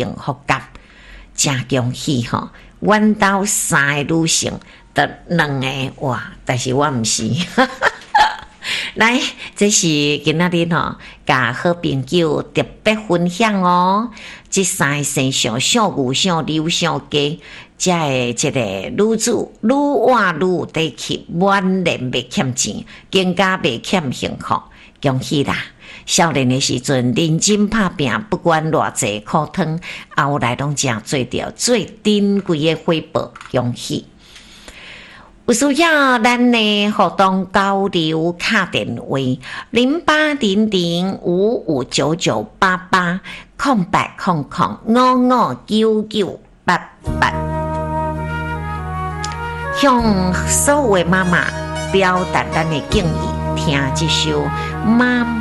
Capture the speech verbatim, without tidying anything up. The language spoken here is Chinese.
幸福感，真恭喜吼！阮兜三个女性，得两个哇，但是我毋是。来，这是今仔日吼，甲好朋友特别分享哦。这三个生肖小牛、小牛、小鸡，这个这个女子愈活愈有底气，满脸袂欠钱，更加袂欠幸福，恭喜啦！少年的时阵认真打拼，不管偌济苦汤，后来拢正做着最珍贵的回报，恭喜！有需要咱的互动交流卡电话零八零零五五九九八八空白空空五五九九八八，向所有的妈妈表达咱的敬意，听这首妈妈。